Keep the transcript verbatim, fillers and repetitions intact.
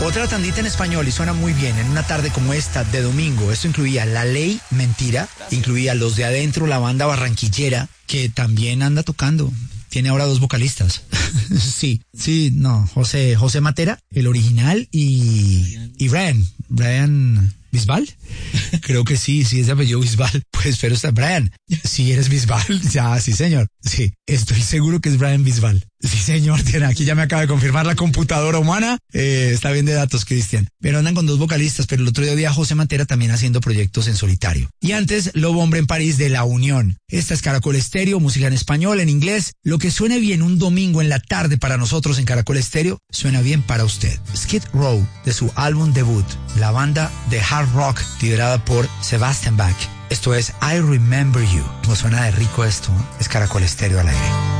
Otra tandita en español y suena muy bien en una tarde como esta de domingo. Esto incluía La Ley, Mentira, incluía Los de Adentro, la banda barranquillera, que también anda tocando. Tiene ahora dos vocalistas. sí, sí, no, José, José Matera, el original, y, y Brian, Brian Bisbal. Creo que sí, sí, es de apellido Bisbal. Pues, pero está Brian. Si eres Bisbal, ya, sí, señor. Sí, estoy seguro que es Brian Bisbal. Sí, señor, tiene, aquí ya me acaba de confirmar la computadora humana. Eh, está bien de datos, Cristian. Pero andan con dos vocalistas, pero el otro día José Matera también haciendo proyectos en solitario. Y antes, Lobo Hombre en París de La Unión. Esta es Caracol Estéreo, música en español, en inglés. Lo que suene bien un domingo en la tarde para nosotros en Caracol Estéreo, suena bien para usted. Skid Row, de su álbum debut, la banda de hard rock liderada por Sebastian Bach. Esto es I Remember You. Como suena de rico esto, es Caracol Estéreo al aire.